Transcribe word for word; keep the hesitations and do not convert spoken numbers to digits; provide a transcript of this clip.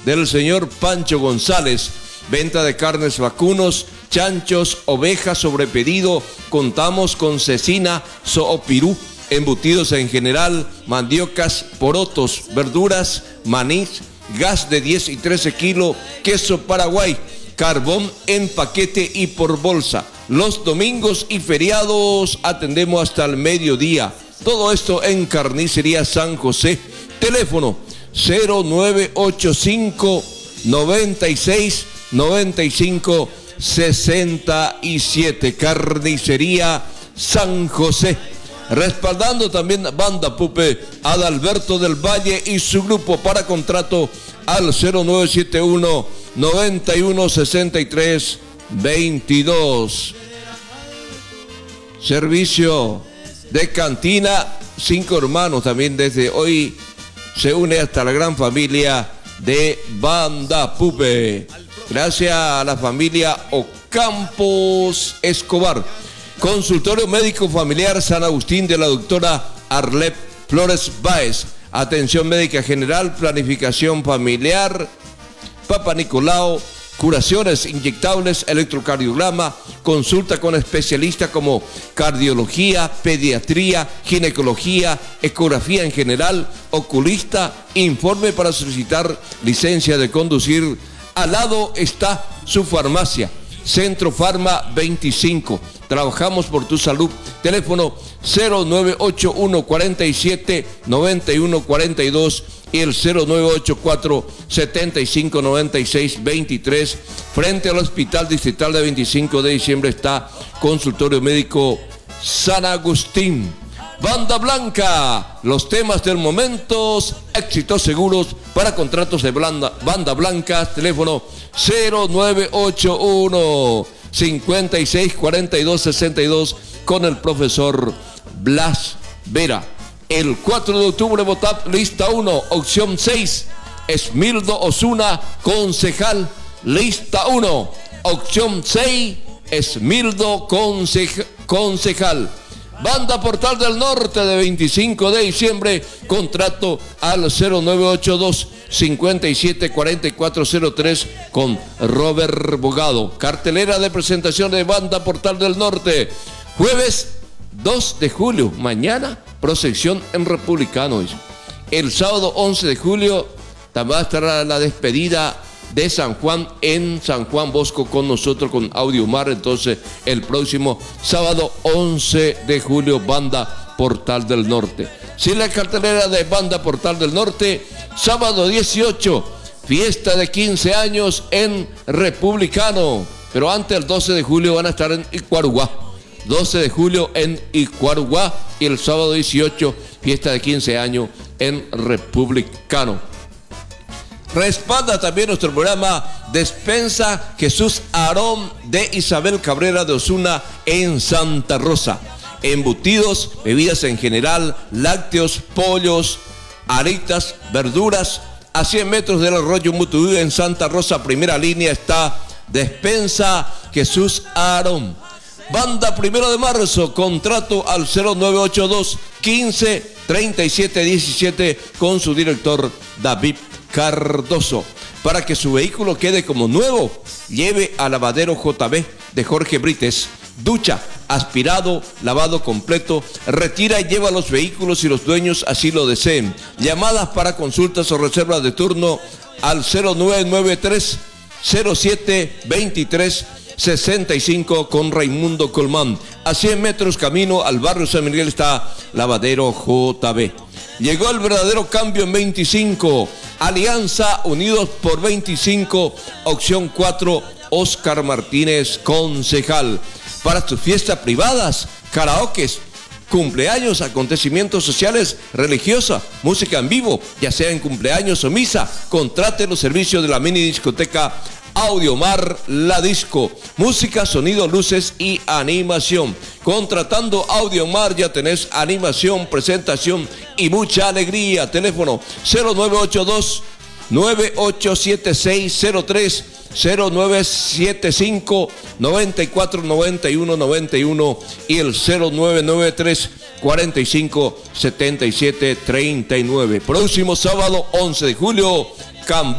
del señor Pancho González. Venta de carnes vacunos, chanchos, ovejas sobre pedido. Contamos con cecina, soopirú, embutidos en general, mandiocas, porotos, verduras, maní, gas de diez y trece kilos, queso Paraguay, carbón en paquete y por bolsa. Los domingos y feriados atendemos hasta el mediodía. Todo esto en Carnicería San José. Teléfono cero nueve ocho cinco, noventa y seis, noventa y cinco, sesenta y siete. Carnicería San José. Respaldando también Banda Pupe, Adalberto del Valle y su grupo. Para contrato al cero nueve siete uno, noventa y uno, sesenta y tres, veintidós. Servicio de cantina, cinco hermanos también desde hoy se une hasta la gran familia de Banda Pupe. Gracias a la familia Ocampos Escobar. Consultorio Médico Familiar San Agustín de la doctora Arlet Flores Báez. Atención médica general, planificación familiar, Papa Nicolau, curaciones inyectables, electrocardiograma, consulta con especialistas como cardiología, pediatría, ginecología, ecografía en general, oculista, informe para solicitar licencia de conducir. Al lado está su farmacia, Centro Farma veinticinco. Trabajamos por tu salud. Teléfono cero nueve ocho uno, cuarenta y siete, noventa y uno cuarenta y dos y el cero nueve ocho cuatro, setenta y cinco, noventa y seis, veintitrés. Frente al Hospital Distrital de veinticinco de diciembre está Consultorio Médico San Agustín. Banda Blanca, los temas del momento, éxitos seguros para contratos de banda, banda blanca. Teléfono cero nueve ocho uno, cincuenta y seis, cuarenta y dos, sesenta y dos con el profesor Blas Vera. El cuatro de octubre, votad lista uno, opción seis, Esmildo Osuna, concejal, lista uno, opción seis, Esmildo conceja, concejal. Banda Portal del Norte de veinticinco de diciembre, contrato al cero nueve ocho dos, cincuenta y siete, cuarenta y cuatro cero tres con Robert Bogado. Cartelera de presentación de Banda Portal del Norte, jueves dos de julio, mañana procesión en Republicano. El sábado once de julio también estará la despedida de San Juan en San Juan Bosco con nosotros, con Audiomar. Entonces el próximo sábado once de julio, Banda Portal del Norte. Si la cartelera de Banda Portal del Norte, sábado dieciocho, fiesta de quince años en Republicano, pero antes el doce de julio van a estar en Icuaruguá. doce de julio en Icuaruguá y el sábado dieciocho, fiesta de quince años en Republicano. Respalda también nuestro programa Despensa Jesús Aarón de Isabel Cabrera de Osuna en Santa Rosa. Embutidos, bebidas en general, lácteos, pollos, aritas, verduras. A cien metros del arroyo Mutudú en Santa Rosa, primera línea, está Despensa Jesús Aarón. Banda Primero de Marzo, contrato al cero nueve ocho dos, quince, treinta y siete diecisiete con su director David Cardoso. Para que su vehículo quede como nuevo, lleve a Lavadero J B de Jorge Brites. Ducha, aspirado, lavado completo, retira y lleva los vehículos si los dueños así lo deseen. Llamadas para consultas o reservas de turno al cero nueve nueve tres, cero siete, veintitrés, sesenta y cinco con Raimundo Colmán. A cien metros camino al barrio San Miguel está Lavadero J B. Llegó el verdadero cambio en veinticinco. Alianza Unidos por veinticinco, opción cuatro, Oscar Martínez, concejal. Para tus fiestas privadas, karaokes, cumpleaños, acontecimientos sociales, religiosa, música en vivo, ya sea en cumpleaños o misa, contrate los servicios de la mini discoteca Audiomar La Disco. Música, sonido, luces y animación. Contratando Audiomar ya tenés animación, presentación y mucha alegría. Teléfono cero nueve ocho dos, nueve ocho siete seis cero tres, cero nueve siete cinco, noventa y cuatro, noventa y uno, noventa y uno y el cero nueve nueve tres, cuarenta y cinco, setenta y siete, treinta y nueve. Próximo sábado once de julio, Cambá